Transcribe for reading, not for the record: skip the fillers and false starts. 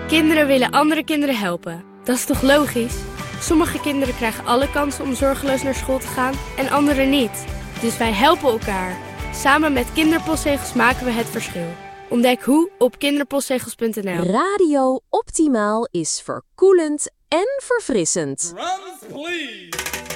Kinderen willen andere kinderen helpen. Dat is toch logisch? Sommige kinderen krijgen alle kansen om zorgeloos naar school te gaan en anderen niet. Dus wij helpen elkaar. Samen met Kinderpostzegels maken we het verschil. Ontdek hoe op kinderpostzegels.nl. Radio Optimaal is verkoelend en verfrissend. Drums, please.